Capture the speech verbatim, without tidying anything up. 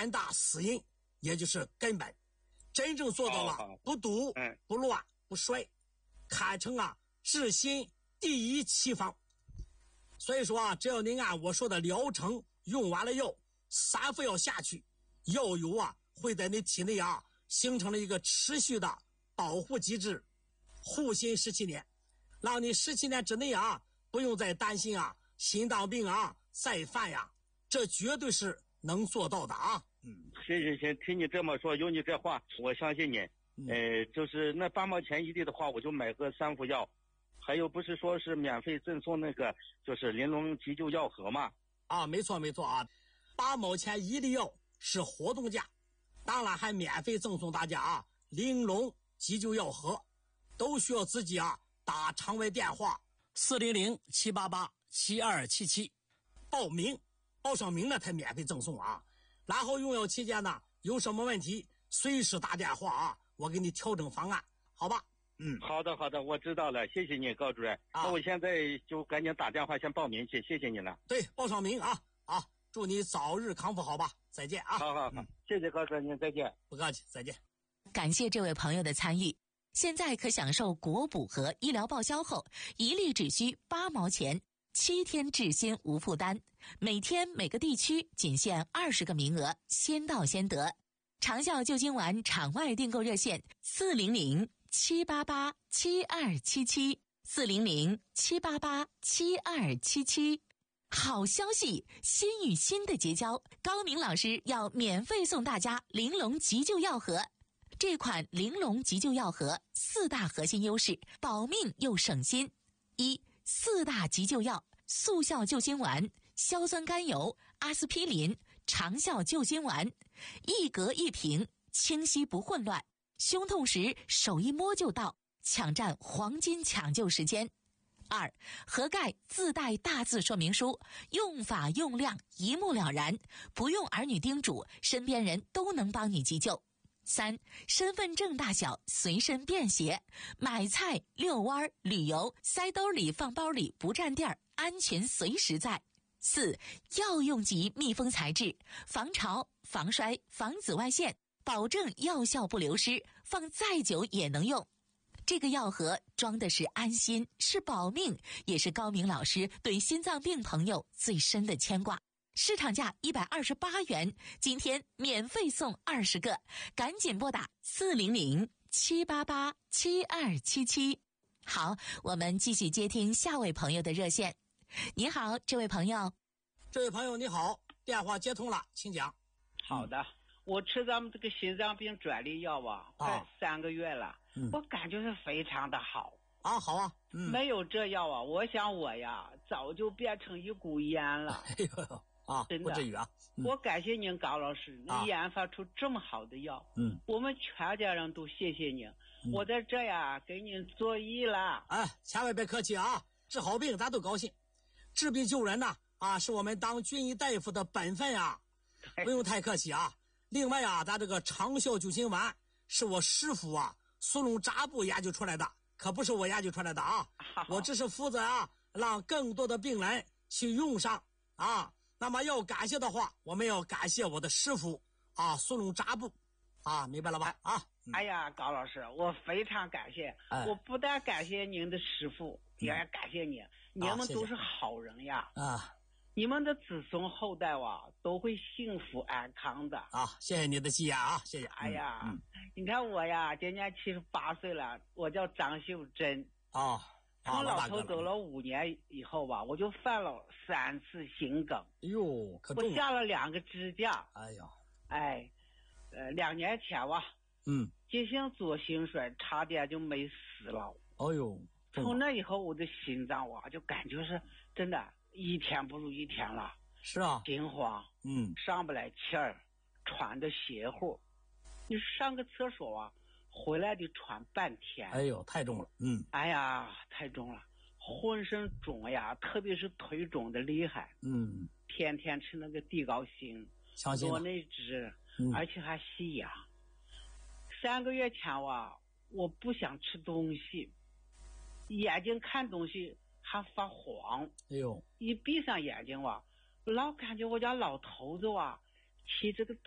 三大死因，也就是根本，真正做到了不堵、嗯、不乱、不衰，堪称啊治心第一奇方。所以说啊，只要您按我说的疗程用完了药，三副药下去，药油啊会在你体内啊形成了一个持续的保护机制，护心十七年，让你十七年之内啊不用再担心啊心脏病啊再犯呀，这绝对是能做到的啊。 嗯，行行行，听你这么说，有你这话，我相信你。嗯、呃，就是那八毛钱一粒的话，我就买个三副药。还有不是说是免费赠送那个就是玲珑急救药盒吗？ 啊，没错没错啊，八毛钱一粒药是活动价，当然还免费赠送大家啊玲珑急救药盒，都需要自己啊打长外电话四零零七八八七二七七报名，报上名了才免费赠送啊。然后用药期间呢，有什么问题随时打电话啊，我给你调整方案，好吧？ 嗯，好的好的，我知道了，谢谢你高主任。啊、那我现在就赶紧打电话先报名去，谢谢你了。 对，报上名啊啊，祝你早日康复，好吧？再见啊！ 好好好，嗯、谢谢高主任，再见。 不客气，再见。 感谢这位朋友的参与。现在可享受国补和医疗报销后，一粒只需八毛钱，七天治心无负担。每天每个地区仅限二十个名额，先到先得。长效救心丸场外订购热线四零零七八八七二七七四零零七八八七二七七。好消息，心与心的结交，高明老师要免费送大家玲珑急救药盒。这款玲珑急救药盒四大核心优势，保命又省心。一、四大急救药：速效救心丸、硝酸甘油、阿司匹林、长效救心丸，一格一瓶，清晰不混乱。胸痛时手一摸就到，抢占黄金抢救时间。二、盒盖自带大字说明书，用法用量一目了然，不用儿女叮嘱，身边人都能帮你急救。三、身份证大小，随身便携，买菜、遛弯、旅游，塞兜里放包里不占地儿，安全随时在。四、药用级密封材质，防潮、防摔、防紫外线，保证药效不流失，放再久也能用。这个药盒装的是安心，是保命，也是高明老师对心脏病朋友最深的牵挂。市场价一百二十八元，今天免费送二十个，赶紧拨打四零零七八八七二七七。好，我们继续接听下位朋友的热线。你好，这位朋友。 这位朋友你好，电话接通了，请讲。 好的，我吃咱们这个心脏病专利药啊，快三个月了，嗯、我感觉是非常的好。 啊，好啊，嗯， 没有这药啊，我想我呀早就变成一股烟了。 哎呦。啊， 真的不至于啊！ 嗯、我感谢您高老师能研发出这么好的药，嗯，我们全家人都谢谢您。嗯、我在这呀给您作揖了。 哎，千万别客气啊！治好病咱都高兴，治病救人呐，啊，是我们当军医大夫的本分啊，不用太客气啊。另外啊，咱这个长效救心丸是我师傅啊苏龙扎布研究出来的，可不是我研究出来的啊。我只是负责啊，让更多的病人去用上啊。那么要感谢的话，我们要感谢我的师傅啊，苏龙扎布啊，明白了吧？啊， 嗯、哎呀，高老师，我非常感谢，哎、我不但感谢您的师傅，也要感谢你，你们都是好人呀！ 啊， 你们的子孙后代哇，都会幸福安康的啊！谢谢你的寄言啊，谢谢。 哎呀， 嗯、 你看我呀，今年七十八岁了，我叫张秀珍啊。 从老头走了五年以后吧，我就犯了三次心梗。 哎呦，可我下了两个支架。 哎呀， 哎，呃，两年前吧， 嗯， 急性左心衰，差点就没死了。 哎呦， 从那以后，我的心脏哇，就感觉是真的，一天不如一天了。 是啊， 心慌， 嗯， 上不来气儿，喘的邪乎。你上个厕所啊。回来得喘半天。 哎呦，太重了，嗯。 哎呀，太重了，浑身肿呀，特别是腿肿的厉害。 嗯。 天天吃那个地高辛，多内酯， 嗯、 而且还吸氧。三个月前哇，我不想吃东西，眼睛看东西还发黄。 哎呦！ 一闭上眼睛哇，老感觉我家老头子哇，骑这个